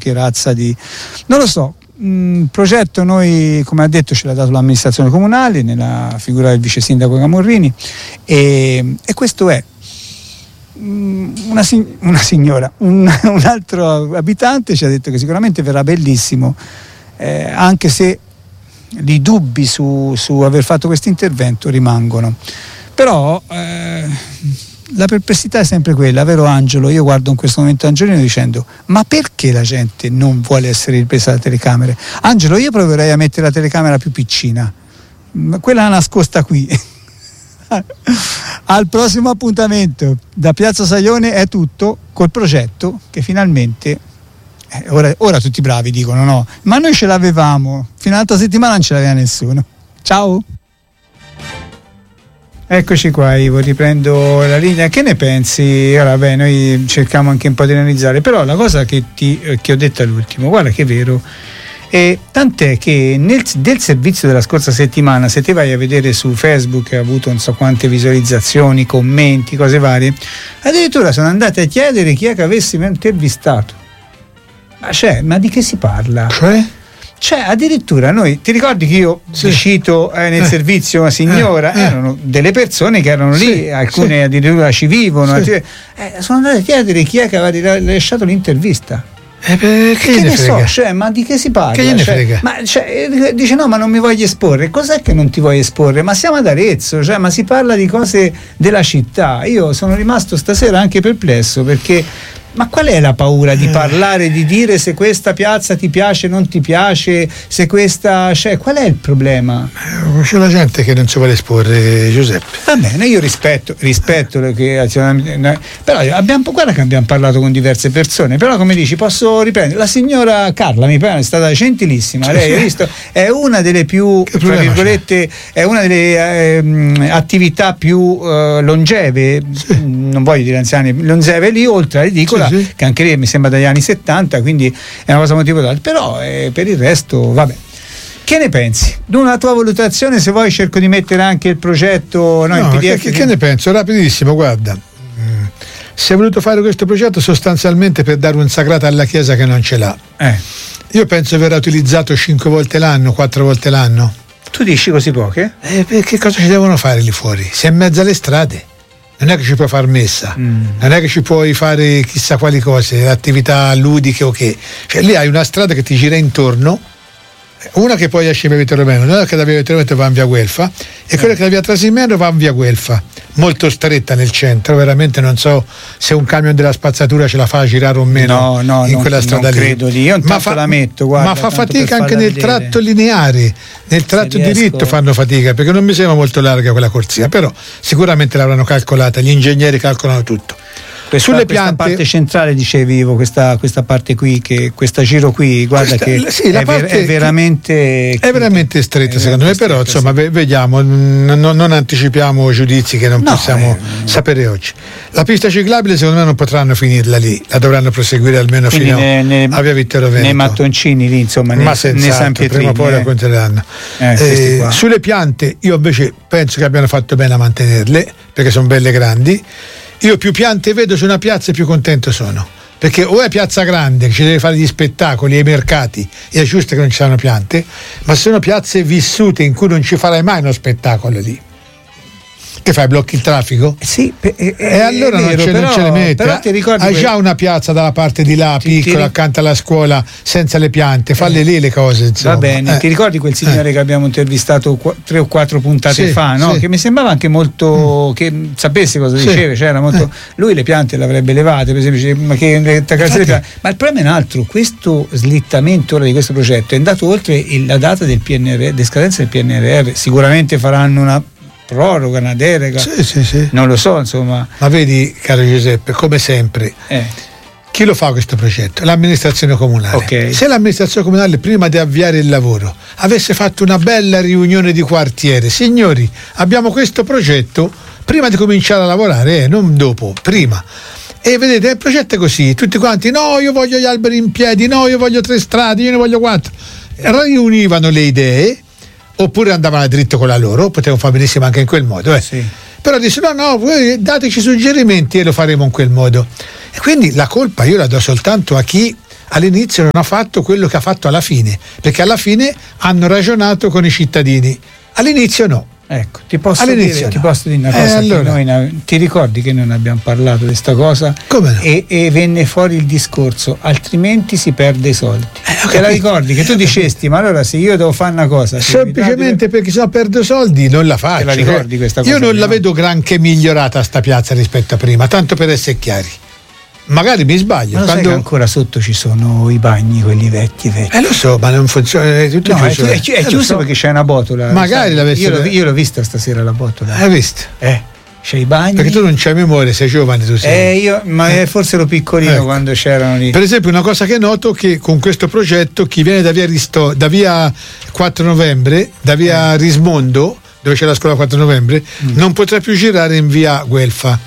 che razza di... non lo so. Progetto noi, come ha detto, ce l'ha dato l'amministrazione comunale nella figura del vice sindaco Camorrini, e questo è una signora, un altro abitante ci ha detto che sicuramente verrà bellissimo, anche se i dubbi su aver fatto questo intervento rimangono, però la perplessità è sempre quella, vero Angelo? Io guardo in questo momento Angelino dicendo: ma perché la gente non vuole essere ripresa da telecamere? Angelo, io proverei a mettere la telecamera più piccina, quella nascosta qui. Al prossimo appuntamento da Piazza Saione è tutto, col progetto che finalmente ora tutti bravi dicono no, ma noi ce l'avevamo, fino all'altra settimana non ce l'aveva nessuno. Ciao. Eccoci qua, Ivo, riprendo la linea. Che ne pensi? Ora, beh, noi cerchiamo anche un po' di analizzare, però la cosa che ho detto all'ultimo, guarda che è vero, tant'è che del servizio della scorsa settimana, se te vai a vedere su Facebook, ha avuto non so quante visualizzazioni, commenti, cose varie, addirittura sono andate a chiedere chi è che avessi intervistato. Ma di che si parla? Cioè addirittura noi, ti ricordi che io cito nel servizio una signora, erano delle persone che erano lì, alcune addirittura ci vivono, sono andate a chiedere chi è che aveva rilasciato l'intervista. Che ne so, ma di che si parla? Che ne frega? Dice no, ma non mi voglio esporre. Cos'è che non ti vuoi esporre? Ma siamo ad Arezzo, ma si parla di cose della città. Io sono rimasto stasera anche perplesso, perché ma qual è la paura di parlare, di dire se questa piazza ti piace, non ti piace, se questa... qual è il problema? C'è la gente che non si vuole esporre, Giuseppe. Va bene, io rispetto però guarda che abbiamo parlato con diverse persone, però come dici, posso riprendere la signora Carla, mi pare, è stata gentilissima, lei ha visto, è una delle più, tra virgolette, è una delle attività più longeve, non voglio dire anziane, longeve lì, oltre all'edicola, che anche lì mi sembra dagli anni 70, quindi è una cosa motivata, però per il resto vabbè. Che ne pensi? Una tua valutazione, se vuoi cerco di mettere anche il progetto in PDF. Che ne penso? Rapidissimo, guarda, si è voluto fare questo progetto sostanzialmente per dare un sagrato alla Chiesa che non ce l'ha. Io penso verrà utilizzato 5 volte l'anno, 4 volte l'anno. Tu dici così poche? Che cosa ci devono fare lì fuori? Si è in mezzo alle strade. Non è che ci puoi far messa, non è che ci puoi fare chissà quali cose, attività ludiche o che. Lì hai una strada che ti gira intorno, una che poi esce via Vittorio, una che da via Vittorio va in via Guelfa e quella che da via Trasimeno va in via Guelfa, molto stretta nel centro, veramente non so se un camion della spazzatura ce la fa girare o meno in quella strada lì. Credo lì. Io la metto, guarda, ma fa fatica anche nel tratto lineare, nel tratto diritto fanno fatica, perché non mi sembra molto larga quella corsia, però sicuramente l'avranno calcolata, gli ingegneri calcolano tutto. Sulle piante, questa parte centrale, dicevi Ivo, questa parte qui, che questa giro qui, guarda che è veramente stretta, secondo me, però insomma vediamo, non anticipiamo giudizi che non possiamo sapere oggi. La pista ciclabile secondo me non potranno finirla lì, la dovranno proseguire almeno fino a via Vittorio Veneto, nei mattoncini lì, insomma, nei San Pietrini, prima o poi la controlleranno. Sulle piante io invece penso che abbiano fatto bene a mantenerle, perché sono belle grandi. Io più piante vedo su una piazza più contento sono, perché o è piazza grande che ci deve fare gli spettacoli ai mercati e è giusto che non ci siano piante, ma sono piazze vissute in cui non ci farai mai uno spettacolo lì. Che fai, blocchi il traffico? Sì, e allora non ce le metti. Hai già una piazza dalla parte di là, piccola, accanto alla scuola, senza le piante, falle lì le cose, insomma. Va bene, ti ricordi quel signore che abbiamo intervistato 3 o 4 puntate fa, no? Che mi sembrava anche molto che sapesse cosa diceva, cioè era molto lui le piante le avrebbe levate, per esempio, ma che le piante. Ma il problema è un altro, questo slittamento ora di questo progetto è andato oltre la data del PNRR, di scadenza del PNRR, sicuramente faranno una proroga, una delega, non lo so, insomma. Ma vedi, caro Giuseppe, come sempre, chi lo fa questo progetto? L'amministrazione comunale. Se l'amministrazione comunale prima di avviare il lavoro avesse fatto una bella riunione di quartiere, signori, abbiamo questo progetto, prima di cominciare a lavorare, non dopo, prima. E vedete, il progetto è così, tutti quanti, no, io voglio gli alberi in piedi, no, io voglio 3 strade, io ne voglio 4. Riunivano le idee, oppure andavano dritto con la loro, potevano fare benissimo anche in quel modo, però dice no, voi dateci suggerimenti e lo faremo in quel modo. E quindi la colpa io la do soltanto a chi all'inizio non ha fatto quello che ha fatto alla fine, perché alla fine hanno ragionato con i cittadini, all'inizio no. Ecco, ti posso dire una cosa, allora, che noi, ti ricordi che non abbiamo parlato di questa cosa? Come no? E venne fuori il discorso, altrimenti si perde i soldi. Te la ricordi che tu dicesti, ma allora se io devo fare una cosa semplicemente perché se no perdo soldi non la faccio. Te la ricordi questa cosa? Io non la vedo granché migliorata sta piazza rispetto a prima, tanto per essere chiari. Magari mi sbaglio. Ma sai che ancora sotto ci sono i bagni, quelli vecchi. Lo so, ma non funziona. Tutto no, è chiuso perché c'è una botola. Magari io l'ho vista stasera la botola. Hai visto? C'è i bagni. Perché tu non c'hai memoria, sei giovane tu sei. Forse ero piccolino quando c'erano lì. Per esempio, una cosa che noto che con questo progetto chi viene da via 4 novembre, da via Rismondo, dove c'è la scuola 4 novembre, non potrà più girare in via Guelfa.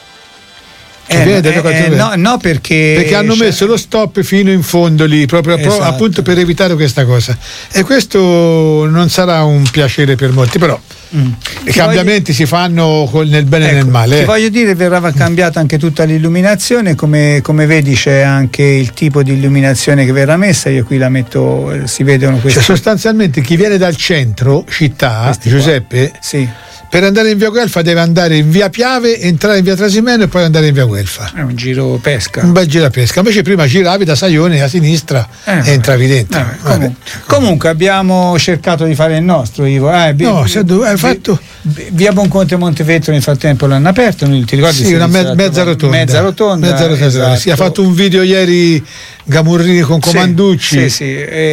No, perché hanno messo lo stop fino in fondo lì, proprio appunto per evitare questa cosa. E questo non sarà un piacere per molti, però i cambiamenti si fanno nel bene e nel male. Ti voglio dire, verrà cambiata anche tutta l'illuminazione, come vedi c'è anche il tipo di illuminazione che verrà messa. Io qui la metto, si vedono questi. Cioè, sostanzialmente chi viene dal centro città, Giuseppe, sì, per andare in via Guelfa deve andare in via Piave, entrare in via Trasimeno e poi andare in via Guelfa. È un giro pesca. Un bel giro a pesca. Invece prima giravi da Saione a sinistra e entravi dentro. Comunque abbiamo cercato di fare il nostro, Ivo. Hai fatto. Via Bonconte e Montevetro nel frattempo l'hanno aperto, non ti ricordi? Sì, una mezza rotonda. Esatto. Si ha fatto un video ieri Gamurrini con Comanducci. Sì.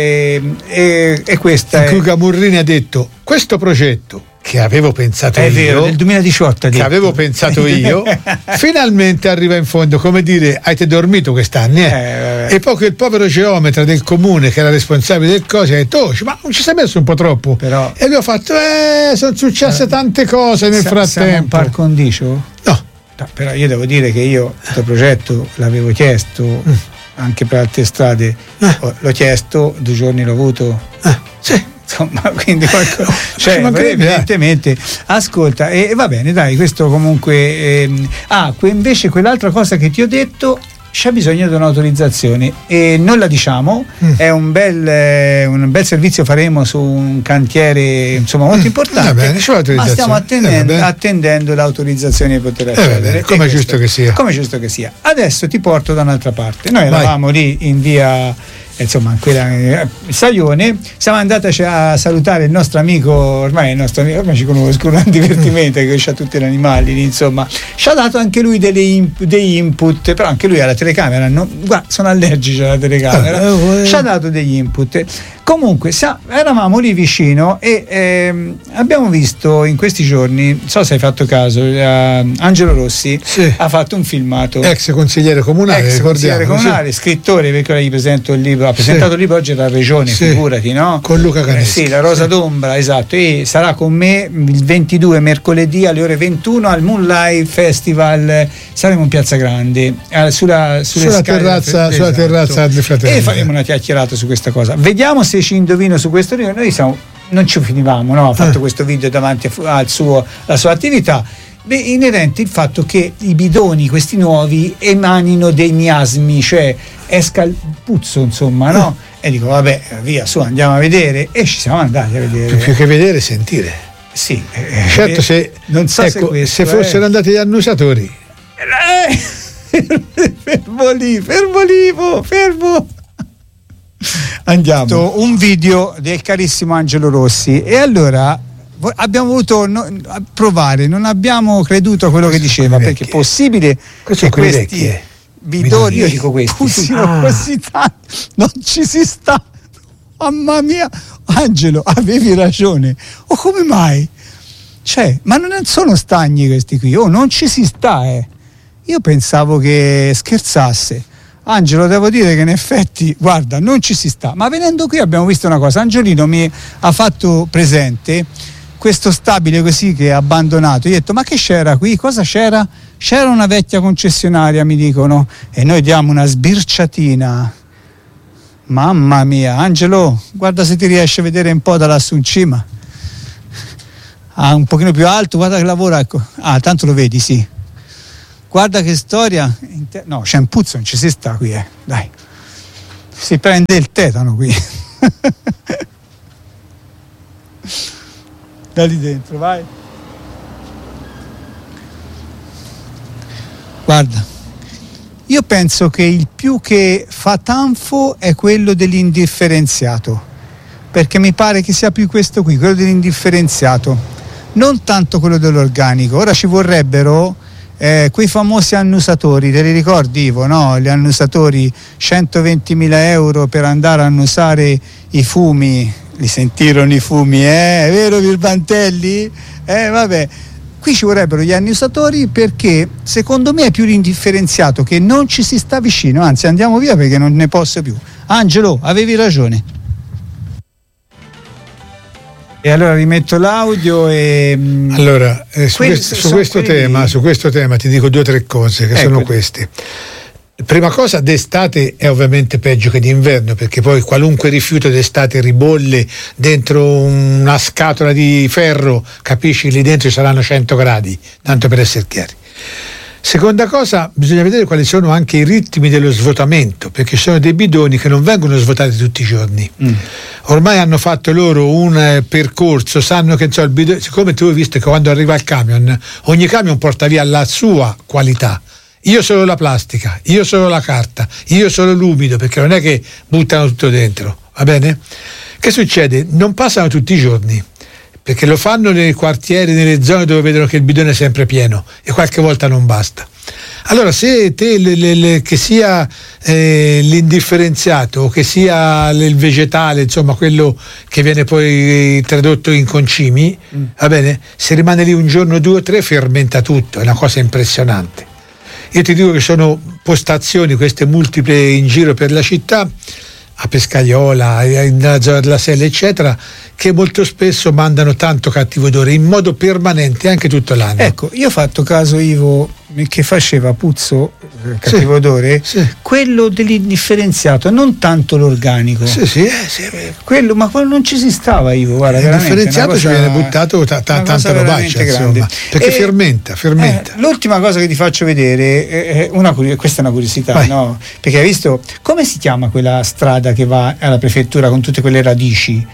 E questa in cui Gamurrini ha detto: questo progetto che avevo pensato io, vero, nel 2018 che avevo pensato io, finalmente arriva in fondo, come dire, avete dormito quest'anni, e poi quel povero geometra del comune che era responsabile del coso ha detto: ma non ci sei messo un po' troppo? Però, e lui ha fatto: sono successe tante cose nel frattempo. Siamo un par condicio? No, però io devo dire che io questo progetto l'avevo chiesto anche per altre strade, l'ho chiesto, 2 giorni l'ho avuto. Sì. Insomma, quindi evidentemente ascolta, e va bene, dai, questo comunque invece quell'altra cosa che ti ho detto, c'è bisogno di un'autorizzazione e non la diciamo, è un bel servizio faremo su un cantiere insomma molto importante, ma stiamo attendendo l'autorizzazione per poter accedere, come è giusto che sia. Adesso ti porto da un'altra parte. Noi eravamo lì in via, insomma, quella Saione, siamo andati a salutare il nostro amico, ormai ci conosco, un divertimento che c'ha tutti gli animali lì, insomma, ci ha dato anche lui degli input, però anche lui ha la telecamera, sono allergici alla telecamera, ci ha dato degli input. Comunque eravamo lì vicino e abbiamo visto in questi giorni, non so se hai fatto caso, Angelo Rossi ha fatto un filmato, ex consigliere comunale, scrittore, perché gli presento il libro, ha presentato il libro oggi alla Regione, figurati, no? Con Luca Caneschi. La Rosa d'Ombra, esatto, e sarà con me il 22 mercoledì alle ore 21 al Moonlight Festival, saremo in Piazza Grande, sulla terrazza delle Fratelli, e faremo una chiacchierata su questa cosa. Vediamo se ci indovino su questo. Noi non ci finivamo, no? Ha fatto questo video davanti alla sua attività, inerente il fatto che i bidoni, questi nuovi, emanino dei miasmi, cioè esca il puzzo, insomma, no? E dico vabbè, via, su, andiamo a vedere, e ci siamo andati a vedere. Più che vedere, sentire. Sì, certo, non so se fossero andati gli annusatori. Fermo. Andiamo. Un video del carissimo Angelo Rossi, e allora abbiamo voluto provare, non abbiamo creduto a quello che diceva, perché è possibile che questi bidoni, io dico questi, così tanti, non ci si sta. Mamma mia, Angelo, avevi ragione. Come mai? Ma non sono stagni questi qui, non ci si sta, Io pensavo che scherzasse. Angelo, devo dire che in effetti, guarda, non ci si sta. Ma venendo qui abbiamo visto una cosa. Angiolino mi ha fatto presente questo stabile così che è abbandonato. Io ho detto: ma che c'era qui? Cosa c'era? C'era una vecchia concessionaria, mi dicono, e noi diamo una sbirciatina. Mamma mia, Angelo, guarda se ti riesci a vedere un po' da lassù in cima. Un pochino più alto, guarda che lavora, ecco. Tanto lo vedi, sì. Guarda che storia. No, c'è un puzzo, non ci si sta qui, dai. Si prende il tetano qui. Da lì dentro, vai. Guarda, io penso che il più che fa tanfo è quello dell'indifferenziato, perché mi pare che sia più questo qui, quello dell'indifferenziato, non tanto quello dell'organico. Ora ci vorrebbero quei famosi annusatori, te li ricordi, Ivo, no? Gli annusatori, 120.000 euro per andare a annusare i fumi. Li sentirono i fumi, è vero Virbantelli? Vabbè, qui ci vorrebbero gli annusatori, perché secondo me è più l'indifferenziato che non ci si sta vicino, anzi andiamo via perché non ne posso più. Angelo, avevi ragione. E allora rimetto l'audio e... Allora, su questo tema ti dico 2 o 3 cose che sono queste. Prima cosa, d'estate è ovviamente peggio che d'inverno, perché poi qualunque rifiuto d'estate ribolle dentro una scatola di ferro, capisci, lì dentro ci saranno 100 gradi, tanto per essere chiari. Seconda cosa, bisogna vedere quali sono anche i ritmi dello svuotamento, perché ci sono dei bidoni che non vengono svuotati tutti i giorni. Ormai hanno fatto loro un percorso, sanno che il bidone, siccome tu hai visto che quando arriva il camion, ogni camion porta via la sua qualità. Io solo la plastica, io solo la carta, io solo l'umido, perché non è che buttano tutto dentro, va bene? Che succede? Non passano tutti i giorni, perché lo fanno nei quartieri, nelle zone dove vedono che il bidone è sempre pieno e qualche volta non basta. Allora, se te che sia l'indifferenziato o che sia il vegetale, insomma quello che viene poi tradotto in concimi, va bene? Se rimane lì un giorno, 2 o 3, fermenta tutto, è una cosa impressionante. Io ti dico che sono postazioni queste multiple in giro per la città, a Pescaiola, nella zona della Selle, eccetera, che molto spesso mandano tanto cattivo odore in modo permanente anche tutto l'anno. Ecco, io ho fatto caso, Ivo, che faceva puzzo, cattivo odore, quello dell'indifferenziato, non tanto l'organico. Quello, ma quello non ci si stava, Ivo, guarda, l'indifferenziato ci viene buttato tanta robaccia, insomma, perché fermenta. L'ultima cosa che ti faccio vedere è questa è una curiosità, no? Perché hai visto come si chiama quella strada che va alla prefettura con tutte quelle radici?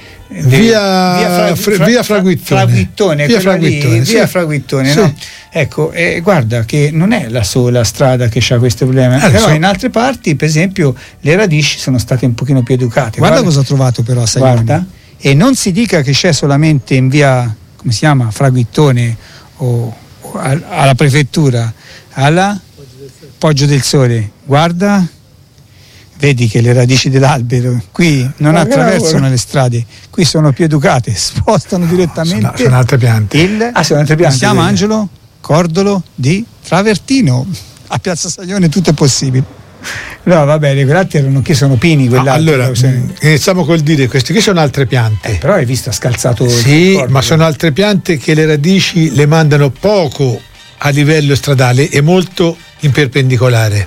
Via Fraguittone, via Fraguittone, no? Ecco, guarda che non è la sola strada che ha questo problema, però in altre parti, per esempio, le radici sono state un pochino più educate. Guarda cosa ho trovato però a Saglioni. Guarda, e non si dica che c'è solamente in via, come si chiama, Fraguittone o alla prefettura, alla Poggio del Sole. Guarda, vedi che le radici dell'albero qui non attraversano le strade, qui sono più educate, spostano direttamente. Sono altre piante. Sono altre piante. Si chiama, Angelo, cordolo di travertino. A Piazza Saglione tutto è possibile. No, va bene, quell'altro erano, che sono pini. Allora, iniziamo col dire questi qui sono altre piante. Però hai visto, ha scalzato. Sì, ma sono altre piante che le radici le mandano poco a livello stradale e molto in perpendicolare.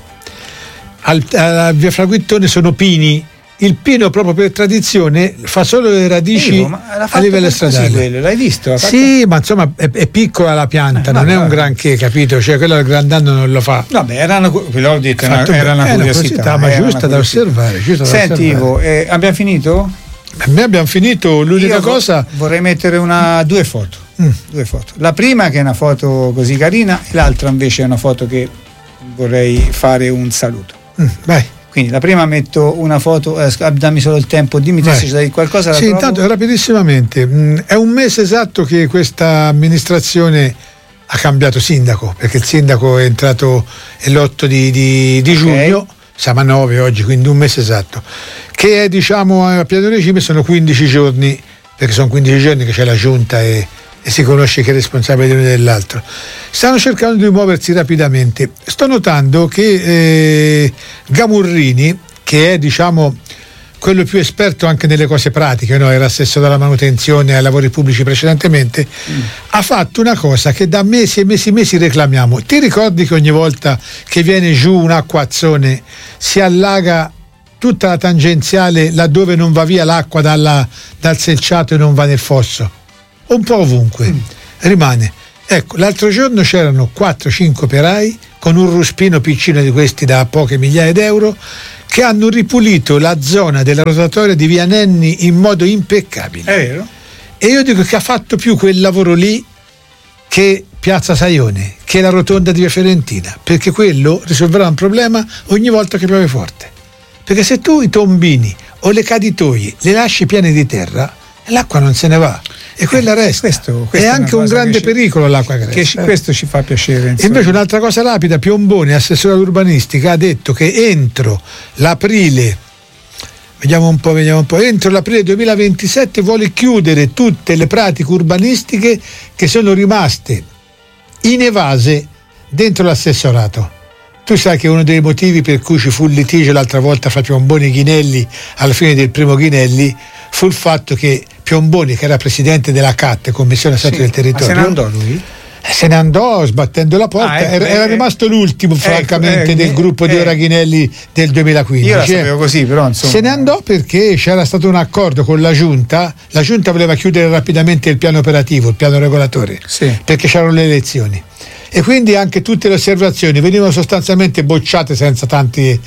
A via Fraguittone sono pini. Il pino, proprio per tradizione, fa solo le radici a livello stradale. Quello, l'hai visto? Sì, ma insomma è piccola la pianta, non è un granché, capito? Cioè quello del grand'anno non lo fa. Vabbè, era una curiosità, ma giusta da osservare. Senti, Ivo, abbiamo finito? Noi abbiamo finito. L'unica cosa, vorrei mettere due foto. Due foto. La prima che è una foto così carina, e l'altra invece è una foto che vorrei fare un saluto. Vai. Quindi la prima metto una foto, dammi solo il tempo, dimmi se c'è da dire qualcosa. Sì, intanto rapidissimamente, è un mese esatto che questa amministrazione ha cambiato sindaco, perché il sindaco è entrato l'8 di giugno, siamo a 9 oggi, quindi un mese esatto, che è, diciamo, a pieno regime sono 15 giorni, perché sono 15 giorni che c'è la giunta e si conosce chi è responsabile di uno e dell'altro. Stanno cercando di muoversi rapidamente. Sto notando che Gamurrini, che è, diciamo, quello più esperto anche nelle cose pratiche, no? Era assessore alla manutenzione ai lavori pubblici precedentemente, ha fatto una cosa che da mesi e mesi reclamiamo. Ti ricordi che ogni volta che viene giù un acquazzone si allaga tutta la tangenziale laddove non va via l'acqua dal selciato e non va nel fosso? Un po' ovunque rimane. Ecco, l'altro giorno c'erano 4-5 operai con un ruspino piccino di questi da poche migliaia d'euro che hanno ripulito la zona della rotatoria di Via Nenni in modo impeccabile. È vero? E io dico che ha fatto più quel lavoro lì che Piazza Saione, che la rotonda di Via Fiorentina, perché quello risolverà un problema ogni volta che piove forte. Perché se tu i tombini o le caditoie le lasci piene di terra, l'acqua non se ne va e quella resta. Questo è anche un grande pericolo l'acqua che resta. Questo ci fa piacere. Insomma. Invece un'altra cosa rapida, Piomboni, assessore all'urbanistica, ha detto che entro l'aprile, vediamo un po', entro l'aprile 2027 vuole chiudere tutte le pratiche urbanistiche che sono rimaste inevase dentro l'assessorato. Tu sai che uno dei motivi per cui ci fu il litigio l'altra volta fra Piomboni e Ghinelli alla fine del primo Ghinelli fu il fatto che Piomboni, che era presidente della CAT, Commissione Stato del Territorio, se ne andò lui? Se ne andò sbattendo la porta, era rimasto l'ultimo francamente del gruppo di Ora Ghinelli del 2015. Io la sapevo così, però insomma. Se ne andò perché c'era stato un accordo con la Giunta voleva chiudere rapidamente il piano operativo, il piano regolatore, perché c'erano le elezioni. E quindi anche tutte le osservazioni venivano sostanzialmente bocciate senza tanti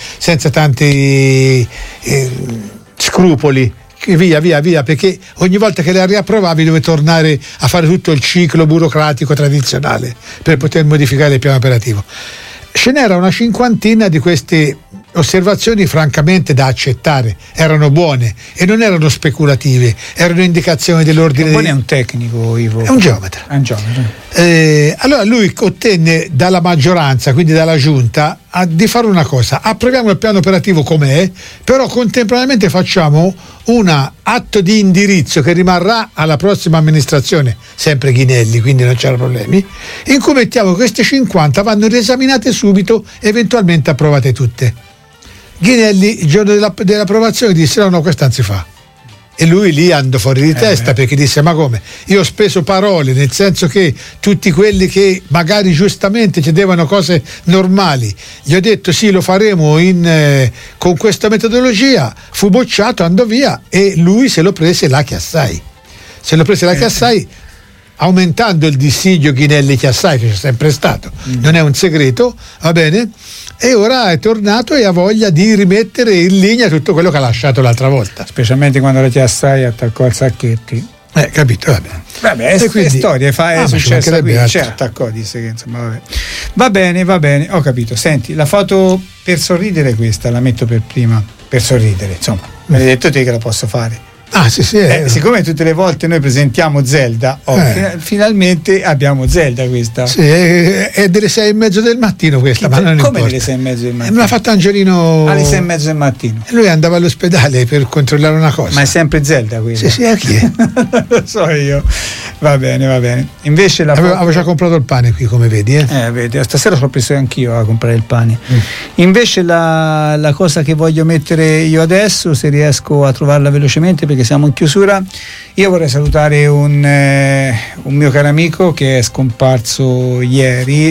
scrupoli, via, perché ogni volta che le riapprovavi dovevi tornare a fare tutto il ciclo burocratico tradizionale per poter modificare il piano operativo. Ce n'era una cinquantina di queste osservazioni francamente da accettare, erano buone e non erano speculative, erano indicazioni dell'ordine. Buono è un tecnico, Ivo. È un geometra. Allora lui ottenne dalla maggioranza, quindi dalla Giunta, di fare una cosa: approviamo il piano operativo com'è, però contemporaneamente facciamo un atto di indirizzo che rimarrà alla prossima amministrazione, sempre Ghinelli, quindi non c'erano problemi, in cui mettiamo queste 50 vanno riesaminate subito, eventualmente approvate tutte. Ghinelli il giorno dell'approvazione disse no, questa non si fa. E lui lì andò fuori di testa perché disse: ma come? Io ho speso parole, nel senso che tutti quelli che magari giustamente chiedevano cose normali, gli ho detto sì, lo faremo con questa metodologia, fu bocciato, andò via e lui se lo prese la Chiassai. Aumentando il dissidio Ghinelli-Chiassai, che c'è sempre stato, non è un segreto, va bene? E ora è tornato e ha voglia di rimettere in linea tutto quello che ha lasciato l'altra volta. Specialmente quando la Chiassai attaccò al Sacchetti. Capito, vabbè, è storia, è successo qui, attaccò, disse che insomma, va bene, ho capito. Senti, la foto per sorridere questa, la metto per prima, per sorridere, insomma, me l'hai detto te che la posso fare. Sì. Siccome tutte le volte noi presentiamo Zelda, finalmente abbiamo Zelda questa. Sì, è delle 6:30 del mattino questa, ma non come importa. Delle 6:30 del mattino? Me l'ha fatto Angelino alle 6:30 del mattino. E lui andava all'ospedale per controllare una cosa. Ma è sempre Zelda questa? Sì, a chi è? Lo so io. Va bene. Invece avevo già comprato il pane qui, come vedi. Vedi, stasera sono preso anch'io a comprare il pane. Invece la cosa che voglio mettere io adesso, se riesco a trovarla velocemente perché siamo in chiusura, io vorrei salutare un mio caro amico che è scomparso ieri,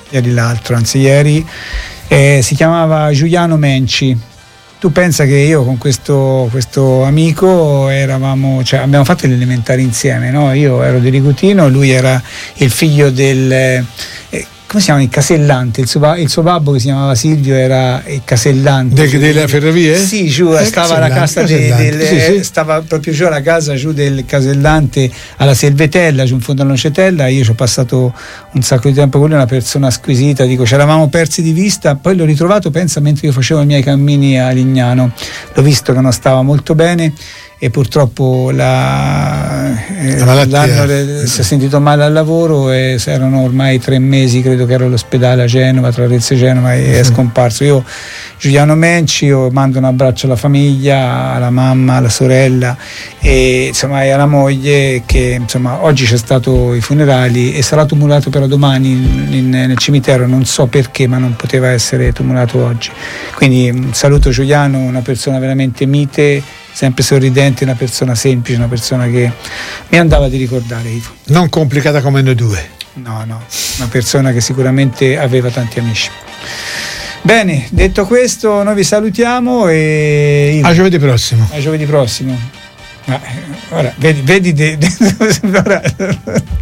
si chiamava Giuliano Menci. Tu pensa che io con questo amico abbiamo fatto l'elementare insieme, no? Io ero di Rigutino, lui era il figlio del come si chiama, il casellante, il suo babbo che si chiamava Silvio era il casellante delle ferrovie? Sì, giù stava alla casa stava proprio giù alla casa giù del casellante alla Selvetella, giù in fondo a Nocetella. Io ci ho passato un sacco di tempo con lui, una persona squisita, ci eravamo persi di vista, poi l'ho ritrovato, pensa, mentre io facevo i miei cammini a Lignano, l'ho visto che non stava molto bene e purtroppo l'anno si è sentito male al lavoro e erano ormai 3 mesi, credo che ero all'ospedale a Genova, tra Arezzo e Genova, e è scomparso. Io, Giuliano Menci, io mando un abbraccio alla famiglia, alla mamma, alla sorella e insomma e alla moglie, che insomma oggi c'è stato i funerali e sarà tumulato però domani nel cimitero, non so perché, ma non poteva essere tumulato oggi. Quindi saluto Giuliano, una persona veramente mite, sempre sorridente, una persona semplice, una persona che mi andava di ricordare, Ivo. Non complicata come noi due. No, una persona che sicuramente aveva tanti amici. Bene, detto questo, noi vi salutiamo e a giovedì prossimo. Ma ora vedi ora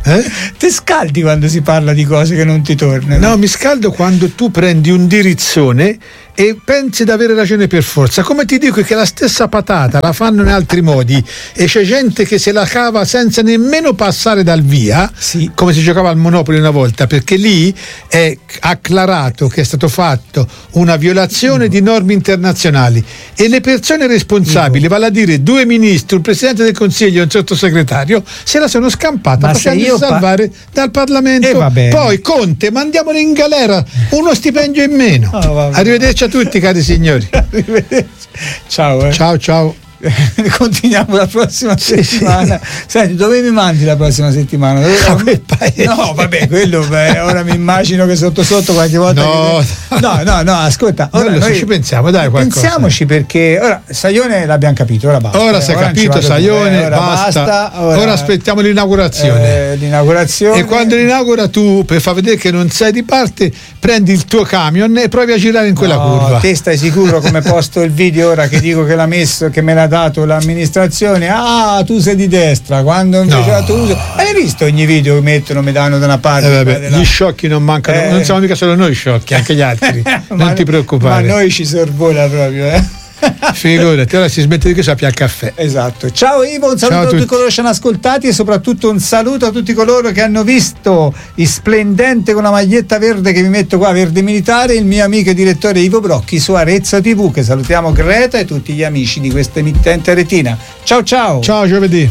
Ti scaldi quando si parla di cose che non ti tornano? No, mi scaldo quando tu prendi un dirizzone e pensi di avere ragione per forza. Come ti dico che la stessa patata la fanno in altri modi e c'è gente che se la cava senza nemmeno passare dal via, sì, come si giocava al Monopoli una volta, perché lì è acclarato che è stato fatto una violazione di norme internazionali e le persone responsabili, vale a dire 2 ministri, un presidente del Consiglio e un sottosegretario, se la sono scampata facendo salvare dal Parlamento. Poi Conte, mandiamolo in galera, uno stipendio in meno. Arrivederci a tutti, cari signori. Ciao. Ciao. Continuiamo la prossima settimana. Sì. Senti, dove mi mandi la prossima settimana? Quel paese. No, vabbè, quello ora mi immagino che sotto qualche volta. No, ascolta. Ora noi ci pensiamo, dai, qualcosa. Pensiamoci, perché ora Saione l'abbiamo capito, ora basta. Ora si è capito, Saione, basta. Ora aspettiamo l'inaugurazione. E quando l'inaugura tu, per far vedere che non sei di parte, prendi il tuo camion e provi a girare in quella curva. Te stai sicuro, come posto il video ora che dico che l'ha messo, che me l'ha dato l'amministrazione? Tu sei di destra, quando invece tu hai visto ogni video che mettono, mi danno da una parte. Gli sciocchi non mancano, non siamo mica solo noi sciocchi, anche gli altri. Non ti preoccupare. Ma noi ci sorvola proprio, Figurati, ora si smette di che sappia il caffè. Esatto. Ciao Ivo, un saluto a tutti coloro che ci hanno ascoltati e soprattutto un saluto a tutti coloro che hanno visto il splendente con la maglietta verde che mi metto qua, verde militare, il mio amico e direttore Ivo Brocchi su Arezzo TV, che salutiamo Greta e tutti gli amici di questa emittente aretina. Ciao. Ciao, giovedì.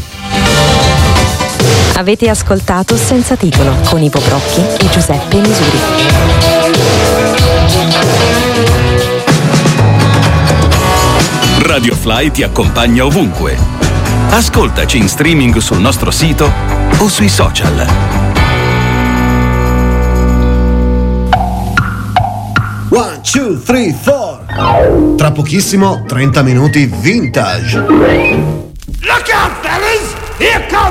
Avete ascoltato Senza Titolo con Ivo Brocchi e Giuseppe Misuri. Radio Fly ti accompagna ovunque. Ascoltaci in streaming sul nostro sito o sui social. One, two, three, four. Tra pochissimo 30 minuti vintage. Look out, fellas! Here comes